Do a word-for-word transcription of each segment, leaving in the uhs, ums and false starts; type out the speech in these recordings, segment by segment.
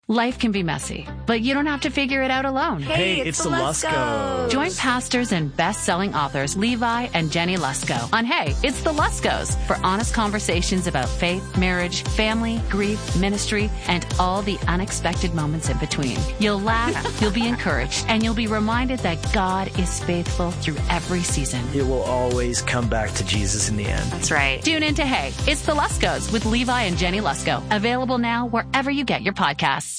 Life can be messy, but you don't have to figure it out alone. Hey, Hey, it's, it's the the Luskos. Join pastors and best-selling authors Levi and Jenny Lusko on Hey, It's the Luskos for honest conversations about faith, marriage, family, grief, ministry, and all the unexpected moments in between. You'll laugh, you'll be encouraged, and you'll be reminded that God is faithful through every season. It will always come back to Jesus in the end. That's right. Tune in to Hey, It's the Luskos with Levi and Jenny Lusko. Available now wherever you get your podcasts.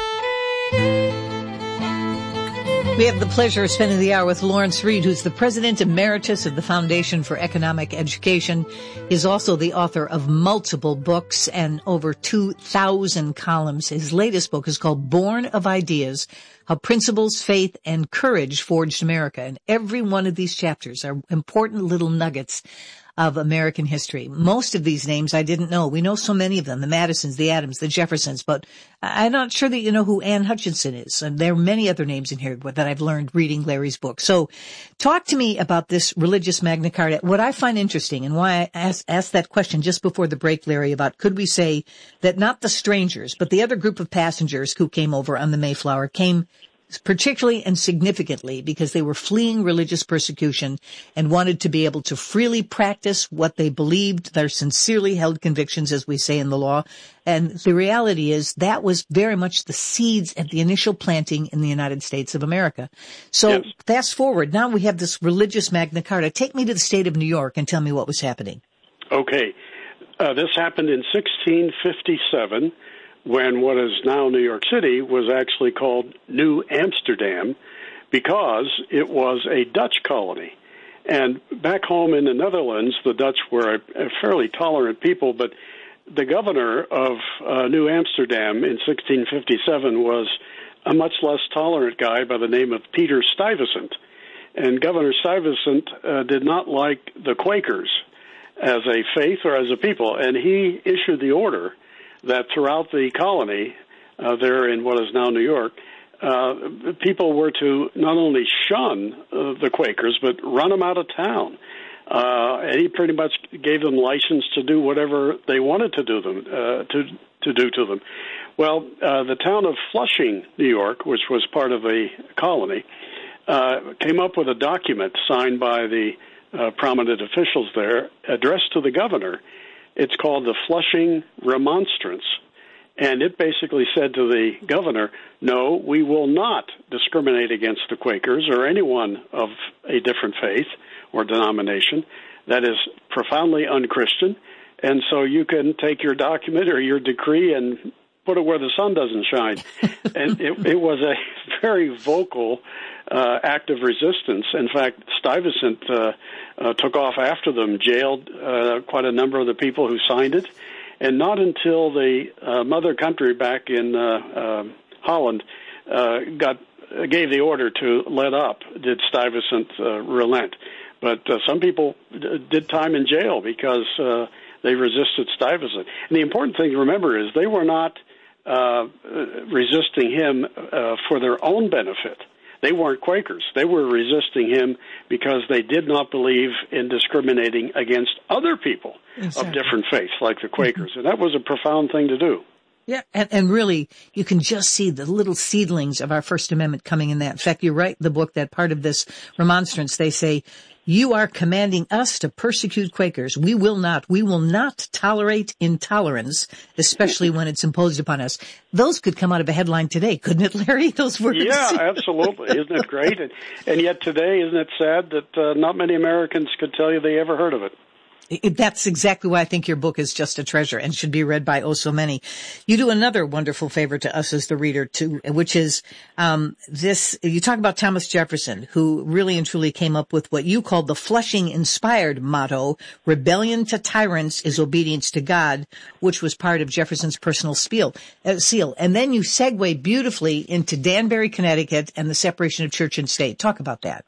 We have the pleasure of spending the hour with Lawrence Reed, who's the president emeritus of the Foundation for Economic Education. He's also the author of multiple books and over two thousand columns. His latest book is called Born of Ideas, How Principles, Faith, and Courage Forged America. And every one of these chapters are important little nuggets of American history. Most of these names I didn't know. We know so many of them, the Madisons, the Adams, the Jeffersons, but I'm not sure that you know who Anne Hutchinson is. And there are many other names in here that I've learned reading Larry's book. So talk to me about this religious Magna Carta. What I find interesting and why I asked, asked that question just before the break, Larry, about could we say that not the strangers, but the other group of passengers who came over on the Mayflower came particularly and significantly because they were fleeing religious persecution and wanted to be able to freely practice what they believed, their sincerely held convictions, as we say in the law. And the reality is that was very much the seeds at the initial planting in the United States of America. So yes. Fast forward, now we have this religious Magna Carta. Take me to the state of New York and tell me what was happening. Okay. Uh, this happened in sixteen fifty-seven. When what is now New York City was actually called New Amsterdam because it was a Dutch colony. And back home in the Netherlands, the Dutch were a, a fairly tolerant people, but the governor of uh, New Amsterdam in sixteen fifty-seven was a much less tolerant guy by the name of Peter Stuyvesant. And Governor Stuyvesant uh, did not like the Quakers as a faith or as a people, and he issued the order that throughout the colony, uh, there in what is now New York, uh, people were to not only shun uh, the Quakers, but run them out of town. Uh, and he pretty much gave them license to do whatever they wanted to do them uh, to to do to them. Well, uh, the town of Flushing, New York, which was part of the colony, uh, came up with a document signed by the uh, prominent officials there, addressed to the governor. It's called the Flushing Remonstrance, and it basically said to the governor, no, we will not discriminate against the Quakers or anyone of a different faith or denomination. That is profoundly unchristian, and so you can take your document or your decree and put it where the sun doesn't shine. And it, it was a very vocal uh, act of resistance. In fact, Stuyvesant uh, uh, took off after them, jailed uh, quite a number of the people who signed it, and not until the uh, mother country back in uh, uh, Holland uh, got gave the order to let up did Stuyvesant uh, relent. But uh, some people d- did time in jail because uh, they resisted Stuyvesant. And the important thing to remember is they were not uh, resisting him uh, for their own benefit. They weren't Quakers. They were resisting him because they did not believe in discriminating against other people exactly. of different faiths, like the Quakers. And that was a profound thing to do. Yeah, and, and really, you can just see the little seedlings of our First Amendment coming in that. In fact, you write in the book that part of this remonstrance, they say, you are commanding us to persecute Quakers. We will not. We will not tolerate intolerance, especially when it's imposed upon us. Those could come out of a headline today, couldn't it, Larry? Those words. Yeah, absolutely. Isn't it great? And, and yet today, isn't it sad that uh, not many Americans could tell you they ever heard of it? That's exactly why I think your book is just a treasure and should be read by oh so many. You do another wonderful favor to us as the reader, too, which is um this. You talk about Thomas Jefferson, who really and truly came up with what you called the Flushing-inspired motto, rebellion to tyrants is obedience to God, which was part of Jefferson's personal spiel, uh, seal. And then you segue beautifully into Danbury, Connecticut, and the separation of church and state. Talk about that.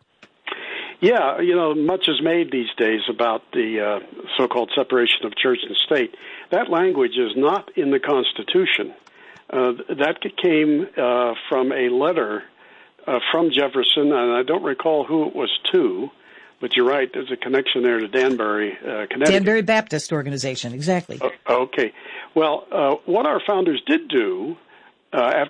Yeah, you know, much is made these days about the uh, so-called separation of church and state. That language is not in the Constitution. Uh, that came uh, from a letter uh, from Jefferson, and I don't recall who it was to, but you're right, there's a connection there to Danbury, uh, Connecticut. Danbury Baptist Organization, exactly. Uh, okay. Well, uh, what our founders did do uh, after